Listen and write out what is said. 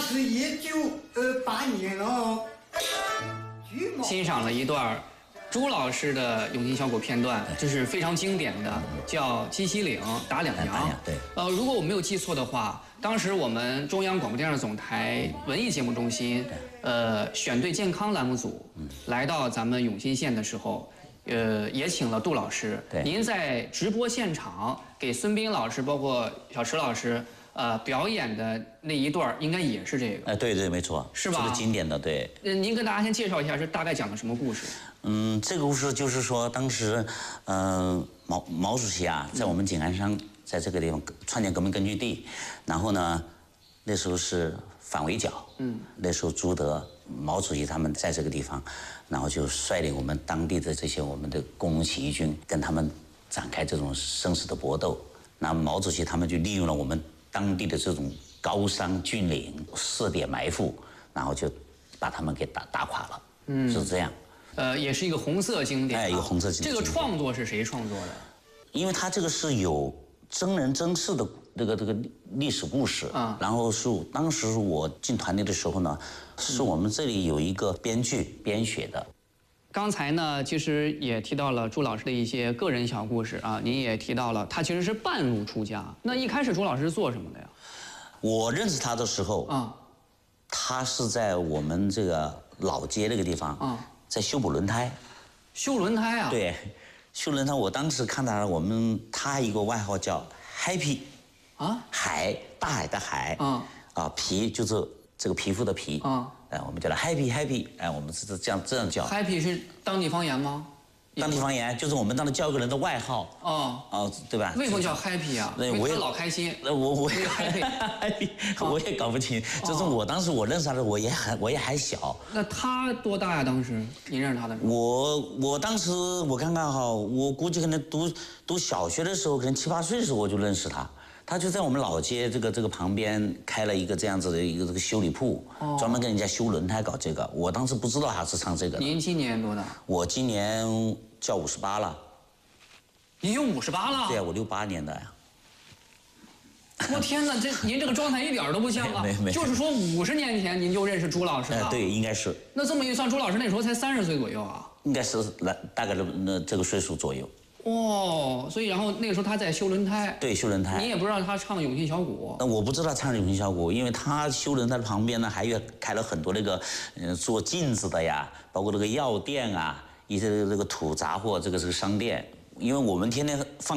是1928年了。 欣赏了一段朱老师的永兴小鼓片段，这是非常经典的，叫《鸡西岭打两羊》。 对。 如果我没有记错的话，当时我们中央广播电视总台文艺节目中心，选对健康栏目组来到咱们永兴县的时候，也请了杜老师。 对。 您在直播现场给孙斌老师，包括小池老师。表演的那一段应该也是这个。 对对，没错， 是吧？ 这个经典的，对。 您跟大家先介绍一下，这大概讲的什么故事？ 这个故事就是说，当时，毛主席啊，在我们井冈山，在这个地方创建革命根据地，然后呢，那时候是反围剿，那时候朱德、毛主席他们在这个地方，然后就率领我们当地的这些我们的工农起义军，跟他们展开这种生死的搏斗。那毛主席他们就利用了我们当地的这种高山峻岭设点埋伏，然后就把他们给打垮了。是这样。 也是一个红色经典。 一个红色经典。 这个创作是谁创作的？ 因为他这个是有真人真事的这个历史故事。然后是当时我进团队的时候呢，是我们这里有一个编剧编写的。 刚才呢，其实也提到了朱老师的一些个人小故事啊，您也提到了他其实是半路出家。那一开始朱老师是做什么的呀？ 我认识他的时候他是在我们这个老街那个地方在修补轮胎。 修轮胎啊？ 对，修轮胎。我当时看他，他一个外号叫 Happy 海，大海的海皮就是这个皮肤的皮我们叫他 Happy， 我们是这样叫。 Happy 是当地方言吗？ 当地方言就是我们当时叫一个人的外号。对吧？ 为什么叫 Happy 啊？我也老开心。 我也 Happy， 我也搞不清。就是我当时我认识他的，我也还小。 那他多大呀？当时你认识他的时候？ 我当时我看看哈，我估计可能读小学的时候，可能7、8岁的时候我就认识他。他就在我们老街这个旁边开了一个这样子的一个这个修理铺，专门跟人家修轮胎搞这个。我当时不知道他是唱这个的。 您今年多大？ 我今年叫58了。 您有58了？ 对呀，我68年的呀。 我天哪，您这个状态一点都不像啊！ 没， 就是说50年前您就认识朱老师了？ 对，应该是。 那这么一算，朱老师那时候才30岁左右啊？ 应该是大概这个岁数左右。 所以然后那个时候他在修轮胎。对， 修轮胎。 你也不知道他唱永庆小鼓。 那我不知道唱永庆小鼓，因为他修轮胎的旁边呢，还有开了很多那个做镜子的呀，包括那个药店啊，一些这个土杂货这个商店。因为我们天天放